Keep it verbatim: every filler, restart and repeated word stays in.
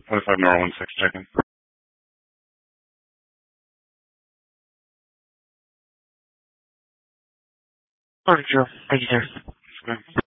forty-five Nor one six checking. Perfect, Joe. Thank you, sir. Okay.